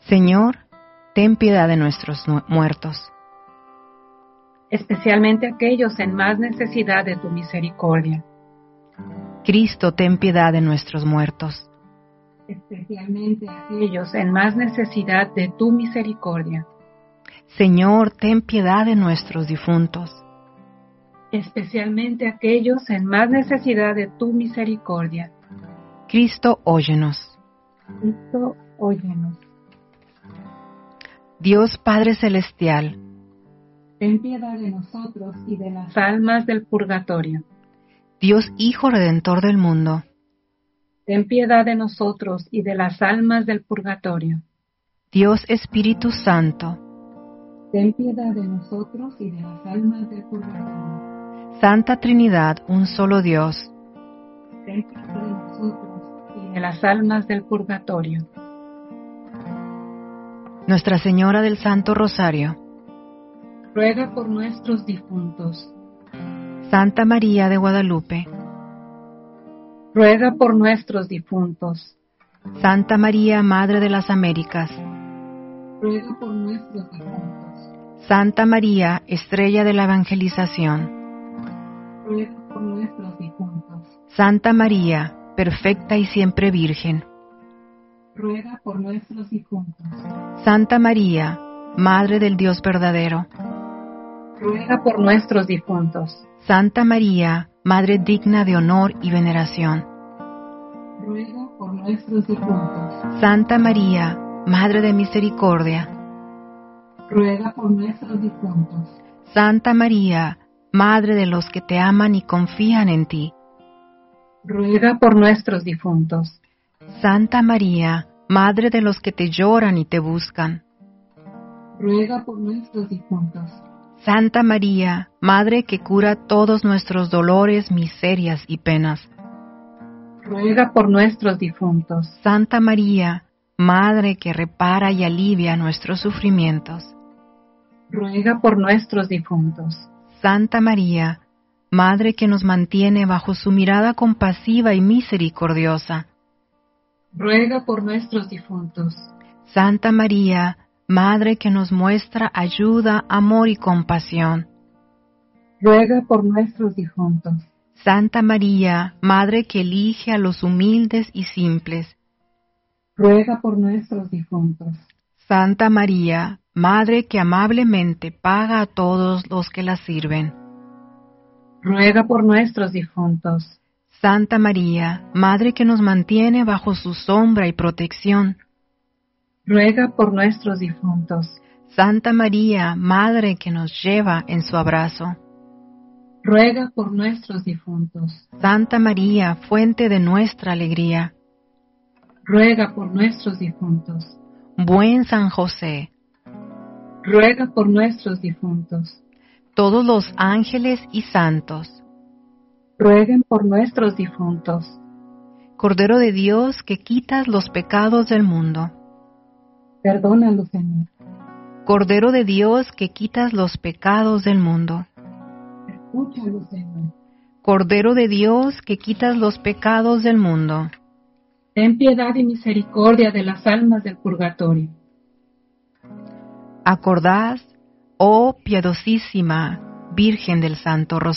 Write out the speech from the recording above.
Señor, ten piedad de nuestros muertos, especialmente aquellos en más necesidad de tu misericordia. Cristo, ten piedad de nuestros muertos, especialmente aquellos en más necesidad de tu misericordia. Señor, ten piedad de nuestros difuntos, especialmente aquellos en más necesidad de tu misericordia. Cristo, óyenos. Cristo, óyenos. Dios Padre Celestial, ten piedad de nosotros y de las almas del purgatorio. Dios Hijo Redentor del mundo, ten piedad de nosotros y de las almas del purgatorio. Dios Espíritu Santo, ten piedad de nosotros y de las almas del purgatorio. Santa Trinidad, un solo Dios, ten piedad de nosotros y de las almas del purgatorio. Nuestra Señora del Santo Rosario, ruega por nuestros difuntos. Santa María de Guadalupe, ruega por nuestros difuntos. Santa María, Madre de las Américas, ruega por nuestros difuntos. Santa María, Estrella de la Evangelización, ruega por nuestros difuntos. Santa María, perfecta y siempre Virgen, ruega por nuestros difuntos. Santa María, Madre del Dios verdadero, ruega por nuestros difuntos. Santa María, Madre digna de honor y veneración, ruega por nuestros difuntos. Santa María, Madre de misericordia, ruega por nuestros difuntos. Santa María, Madre de los que te aman y confían en ti, ruega por nuestros difuntos. Santa María, Madre de los que te lloran y te buscan, ruega por nuestros difuntos. Santa María, Madre que cura todos nuestros dolores, miserias y penas, ruega por nuestros difuntos. Santa María, Madre que repara y alivia nuestros sufrimientos, ruega por nuestros difuntos. Santa María, Madre que nos mantiene bajo su mirada compasiva y misericordiosa, ruega por nuestros difuntos. Santa María, Madre que nos muestra ayuda, amor y compasión, ruega por nuestros difuntos. Santa María, Madre que elige a los humildes y simples, ruega por nuestros difuntos. Santa María, Madre que amablemente paga a todos los que la sirven, ruega por nuestros difuntos. Santa María, Madre que nos mantiene bajo su sombra y protección, ruega por nuestros difuntos. Santa María, Madre que nos lleva en su abrazo, ruega por nuestros difuntos. Santa María, fuente de nuestra alegría, ruega por nuestros difuntos. Buen San José, ruega por nuestros difuntos. Todos los ángeles y santos, rueguen por nuestros difuntos. Cordero de Dios que quitas los pecados del mundo, perdónalos, Señor. Cordero de Dios que quitas los pecados del mundo, escúchalos, Señor. Cordero de Dios que quitas los pecados del mundo, ten piedad y misericordia de las almas del purgatorio. Acordad, oh piadosísima Virgen del Santo Rosario,